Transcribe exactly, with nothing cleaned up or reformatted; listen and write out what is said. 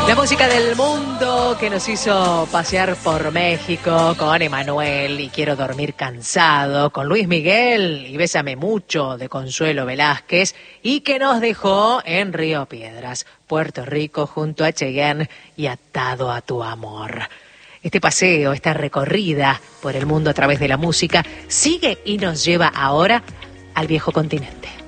La música del mundo que nos hizo pasear por México con Emanuel y Quiero dormir cansado, con Luis Miguel y Bésame mucho de Consuelo Velázquez, y que nos dejó en Río Piedras, Puerto Rico, junto a Cheyenne y Atado a tu amor. Este paseo, esta recorrida por el mundo a través de la música, sigue y nos lleva ahora al viejo continente.